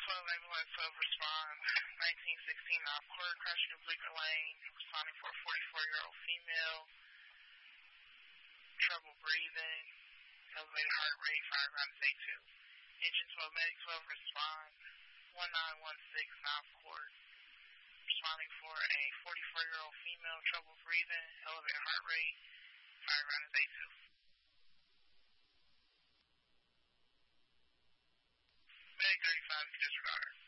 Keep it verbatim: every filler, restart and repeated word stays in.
twelve ambulance twelve respond. nineteen sixteen off court, crashing in Bleecker Lane, responding for a forty-four-year-old female. Trouble breathing, elevated heart rate, fire around day two. Engine twelve, medic twelve respond. one nine one six South Court, responding for a forty-four-year-old female, trouble breathing, elevated heart rate, fire around day two. Medic thirty-five, disregard.